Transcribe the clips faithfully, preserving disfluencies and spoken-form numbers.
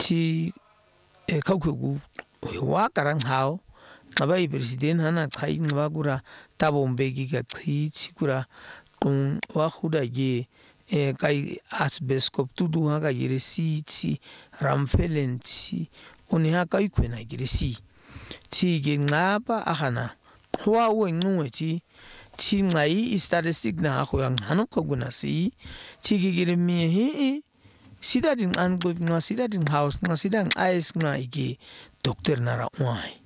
ti kaukugu wa karang hao ngaba i-president hana qai ngaba kura tabombeki ka qi chikura kung wa khuda ge kai asbescop tudu ha ka yirisi chi ramfelen chi oni ha kai kwena girisi chi ge ngaba ahana wa we ngwe chi chi ngai statistic na ho yang hanu ko guna si chi ge gire mi he sida din an go na sida din house na sida ice na ige doctor nara wai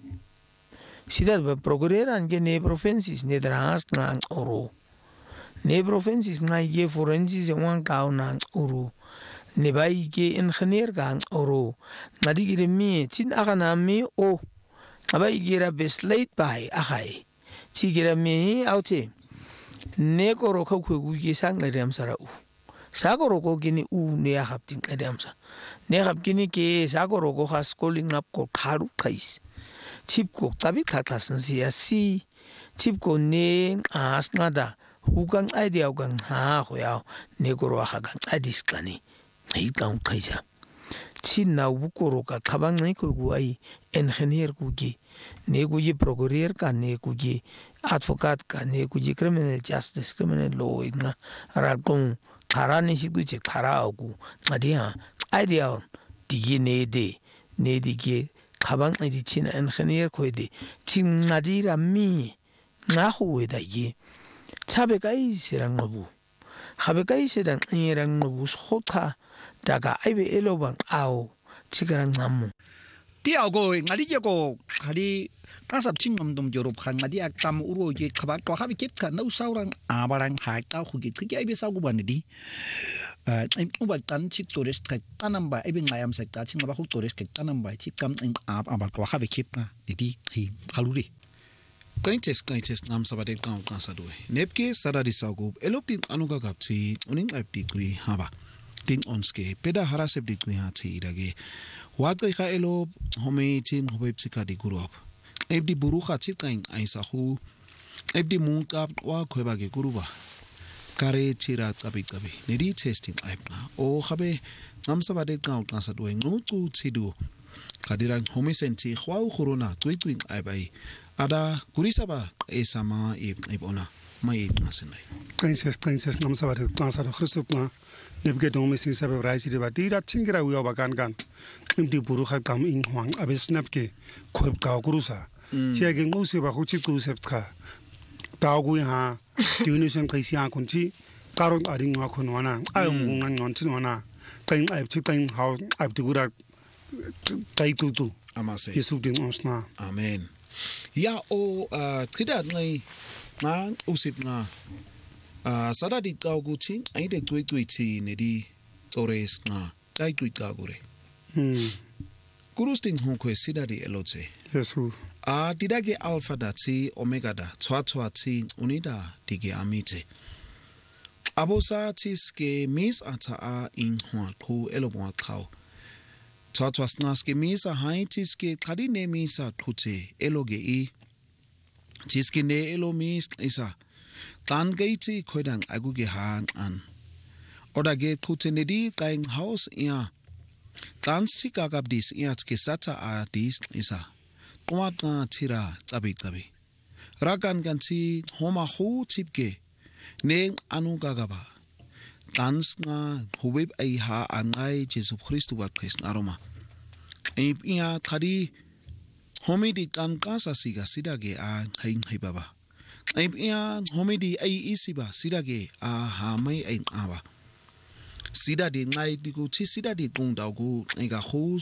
sida ba procureran ge ne provinces ne dras na oro ne provinces na ige forensics wan ka na oro ne ba ige engineer ga oro na digire mi tin aga na mi o aba ige ra beslate bai agai chi gira mi auche ne ko ro ko ku ge sang na ram sara u sagoro ko gini u ne haptin kadamsa ne hap gini ke sagoro ko has calling up ko kharu kais chip ko tabi khaklasan sia si chip ko ne as ngada hugang idea ugang ha hoya ne ko ro ha gang adis kani ai gang kaisa chin na u ko ro ka khabang nai ko gu ai engineer ku gi ne gu ji procureur ka ne gu ji advocate ka ne gu ji criminal justice criminal law ina ra kong karani siku je karaagu adia idea digi nede nedigi kabang edi china engineer ko edi chin nadira mi na huweda ye chabe kai serang ngobu habe kai serang irang ngobu sota daga aibe elobang ao chigarang namu tiago ngadi jego hari kasap chingom dom jorop khang ngadi akam uro je khabar ko habi kep ka no saurang abarang ha ta khugi thigi aibe sagu banidi eh ubal tan chi tores ka tanamba aibe ngayam sa ta chingba khu tores ka tanamba chi kam in ab abar ko habi kep ka didi hi khaluri kaintes kaintes nam sabade kaung ka sadoi nepke sadadi sagu eloptin anuga gapchi uning apti kui haba ting onske peda harasep di kui ha chi idage wakai kha elo homi chin hobep chika di gurup ebdi buruha chitkain aisa hu ebdi mungkap wa khweba ge guruba kare chira tabi tabi nedi testing aipna o khabe namsa bade kaung nasa doi ngu chu chidu kadiran homi senti khwau khuruna tui tui aibai ada kurisaba esama ibona mai nasenai Princess Princess namsa bade nasa do khrusupna nebge domi sing sabe raisi de badi rat chingira uya bagan kan ebdi buruha kam ing hwang abe snapke khob ka gurusa chia ge nguse ba khu chi tu sepka taw gu ha tunison kaisia kunchi karon aring nga khon wana ayong ngan ngon chin wana kain aib chi kain how aib tu gura kai tu tu amase yesu din osna amen ya o khida ngai ma usip na sadadi taw gu chi ai de tui tui chi ne di tores na kai tui ka gore hm kurusting hong kwe sidadi eloche yesu a didage alpha da chi omega da chwa chwa chi unida dige amite abosa chi ske mis ata a in hwa ko elobwa khao chwa chwa snas ke mis a hai chi ske khadi ne mis a thuche eloge i chi ske ne elo mis isa tan gei chi khoidang agu ge hang an oda ge thuche ne di kaing house ya tan si kagab dis ya ke sacha a dis isa Kumat nga tira tabi tabi. Rakan gansi homa hu chipke. Neng anu gagaba. Tans nga hubib ay ha angay Jesu Christu wat Christ aroma. Ip iya tadi homi di kan kasa siga sidage a haing hay baba. Ip iya homi di ay isiba sidage a hamay ay aba. Sida di ngay di ku chi sida di kung daw ku nga hu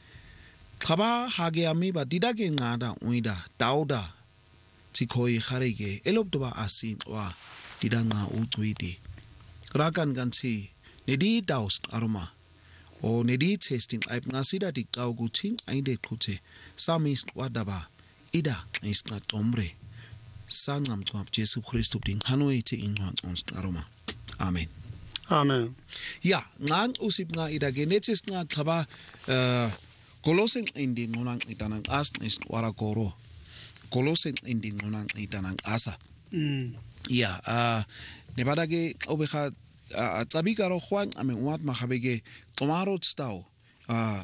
Khaba hage ami ba didage ngada uida dauda chikoi kharege elobdoba asin wa didanga utuidi rakan gansi nedi daus aroma o nedi testing aip ngasida di kaugu ching aide khute samis wadaba ida isna tombre sangam twap Jesu Christu ding hanoi ti inwan ons aroma amen amen ya ngang usip nga ida genetis nga khaba uh, Koloseng ending ngunang itanang as is warakoro. Koloseng ending ngunang itanang asa. Mm. Ya, ah, nebada ge obeha tabi karo Juan ame umat mahabege tomarot stau. Ah,